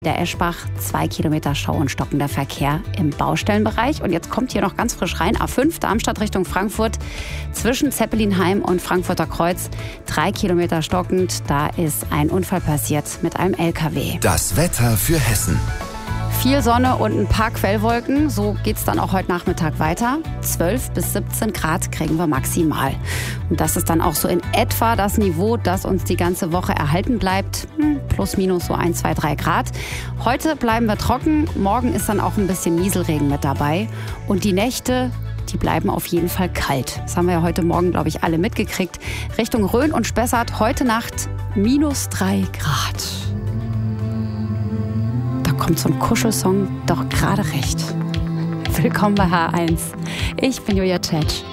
Der Eschbach, 2 Kilometer Stau und stockender Verkehr im Baustellenbereich. Und jetzt kommt hier noch ganz frisch rein, A5, Darmstadt Richtung Frankfurt, zwischen Zeppelinheim und Frankfurter Kreuz, 3 Kilometer stockend. Da ist ein Unfall passiert mit einem LKW. Das Wetter für Hessen. Viel Sonne und ein paar Quellwolken. So geht's dann auch heute Nachmittag weiter. 12 bis 17 Grad kriegen wir maximal. Und das ist dann auch so in etwa das Niveau, das uns die ganze Woche erhalten bleibt. Plus minus so 1, 2, 3 Grad. Heute bleiben wir trocken. Morgen ist dann auch ein bisschen Nieselregen mit dabei. Und die Nächte, die bleiben auf jeden Fall kalt. Das haben wir ja heute Morgen, glaube ich, alle mitgekriegt. Richtung Rhön und Spessart heute Nacht minus 3 Grad. Kommt so ein Kuschelsong doch gerade recht. Willkommen bei H1. Ich bin Julia Tschetsch.